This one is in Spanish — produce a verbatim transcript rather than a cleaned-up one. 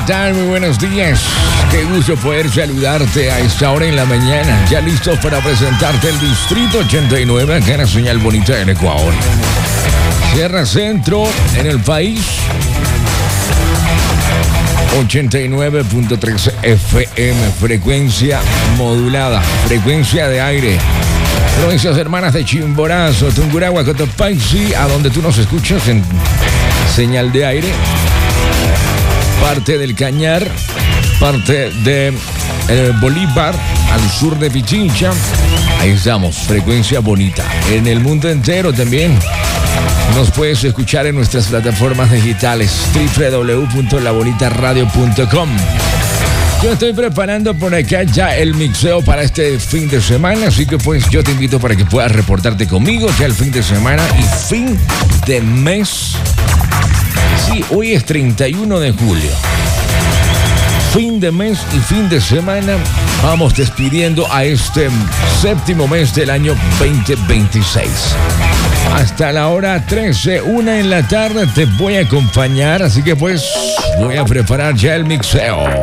tal? Muy buenos días. Qué gusto poder saludarte a esta hora en la mañana. Ya listos para presentarte el Distrito ochenta y nueve, acá en la señal bonita del Ecuador. Sierra Centro en el país. ochenta y nueve punto tres F M, frecuencia modulada, frecuencia de aire. Provincias hermanas de Chimborazo, Tungurahua, Cotopaxi, a donde tú nos escuchas en señal de aire. Parte del Cañar, parte de eh, Bolívar, al sur de Pichincha. Ahí estamos, frecuencia bonita. En el mundo entero también nos puedes escuchar en nuestras plataformas digitales, doble u doble u doble u punto la bonita radio punto com. Yo estoy preparando por acá ya el mixeo para este fin de semana, así que pues yo te invito para que puedas reportarte conmigo ya el fin de semana y fin de mes. Sí, hoy es treinta y uno de julio. Fin de mes y fin de semana. Vamos despidiendo a este séptimo mes del año veinte veintiséis. Hasta la hora trece, una en la tarde, te voy a acompañar, así que pues voy a preparar ya el mixeo.